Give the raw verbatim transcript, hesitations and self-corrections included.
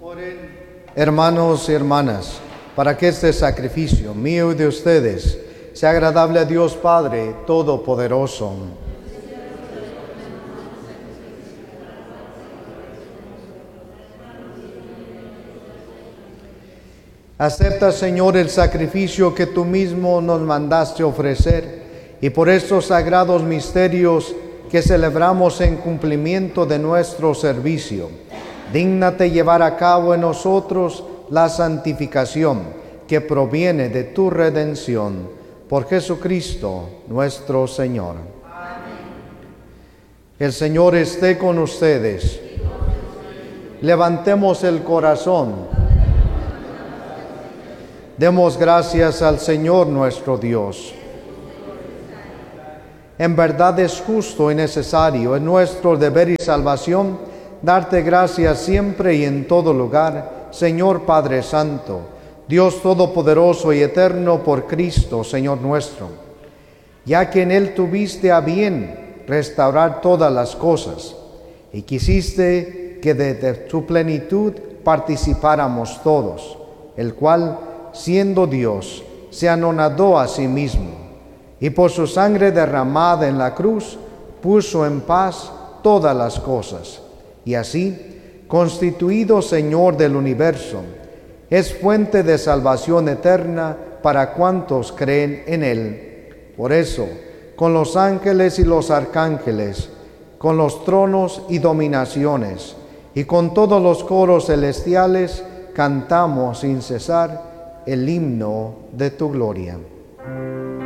Hermanos y hermanas, para que este sacrificio mío y de ustedes sea agradable a Dios Padre Todopoderoso. Acepta, Señor, el sacrificio que tú mismo nos mandaste ofrecer, y por estos sagrados misterios que celebramos en cumplimiento de nuestro servicio, dígnate llevar a cabo en nosotros la santificación que proviene de tu redención. Por Jesucristo nuestro Señor. Amén. El Señor esté con ustedes. Levantemos el corazón. Demos gracias al Señor nuestro Dios. En verdad es justo y necesario, es nuestro deber y salvación, darte gracias siempre y en todo lugar, Señor Padre Santo, Dios Todopoderoso y Eterno, por Cristo, Señor nuestro, ya que en Él tuviste a bien restaurar todas las cosas, y quisiste que de, de su plenitud participáramos todos, el cual, siendo Dios, se anonadó a sí mismo, y por su sangre derramada en la cruz, puso en paz todas las cosas, y así, constituido Señor del universo, es fuente de salvación eterna para cuantos creen en Él. Por eso, con los ángeles y los arcángeles, con los tronos y dominaciones, y con todos los coros celestiales, cantamos sin cesar el himno de tu gloria.